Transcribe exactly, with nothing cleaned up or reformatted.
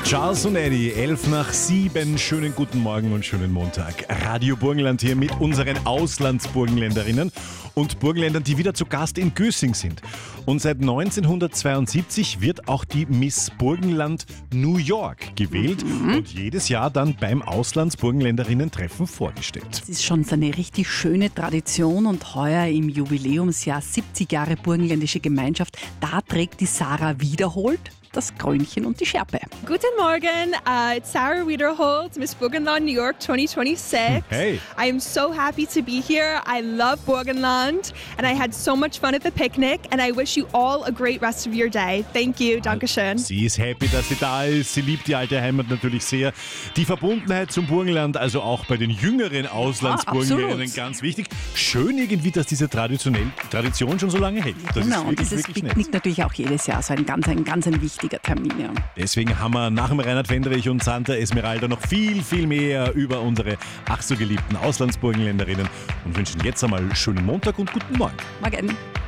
Charles und Eddie, elf nach sieben. Schönen guten Morgen und schönen Montag. Radio Burgenland hier mit unseren Auslandsburgenländerinnen und Burgenländern, die wieder zu Gast in Gößing sind. Und seit neunzehnhundertzweiundsiebzig wird auch die Miss Burgenland New York gewählt mhm. und jedes Jahr dann beim Auslandsburgenländerinnen-Treffen vorgestellt. Das ist schon so eine richtig schöne Tradition und heuer im Jubiläumsjahr siebzig Jahre Burgenländische Gemeinschaft, da trägt die Sarah Wiederholt das Krönchen und die Schärpe. Guten Morgen, uh, it's Sarah Wiederholt, Miss Burgenland New York twenty twenty-six. Hey. I am so happy to be here. I love Burgenland and I had so much fun at the picnic and I wish you all a great rest of your day. Thank you, Dankeschön. Sie ist happy, dass sie da ist. Sie liebt die alte Heimat natürlich sehr. Die Verbundenheit zum Burgenland, also auch bei den jüngeren Auslandsburgenländern, ja, ganz wichtig. Schön irgendwie, dass diese traditionell, Tradition schon so lange hält. Das genau, ist wirklich, und dieses wirklich Picknick nett. natürlich auch jedes Jahr so ein ganz, ein ganz ein wichtiger Termin. Ja. Deswegen haben wir nach dem Reinhard Fendrich und Santa Esmeralda noch viel, viel mehr über unsere ach so geliebten Auslandsburgenländerinnen und wünschen jetzt einmal schönen Montag und guten Morgen. Morgen.